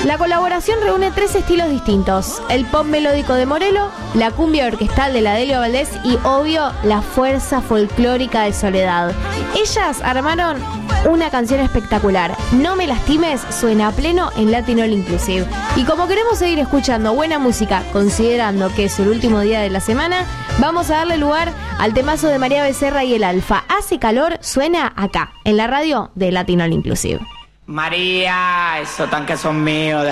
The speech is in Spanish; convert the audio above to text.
La colaboración reúne 3 estilos distintos: el pop melódico de Morelo, la cumbia orquestal de la Delio Valdés y, obvio, la fuerza folclórica de Soledad. Ellas armaron una canción espectacular. No me lastimes suena a pleno en Latin All Inclusive. Y como queremos seguir escuchando buena música, considerando que es el último día de la semana, vamos a darle lugar al temazo de María Becerra y el Alfa. Hace calor, suena acá, en la radio de Latin All Inclusive. María, esos tanques son míos.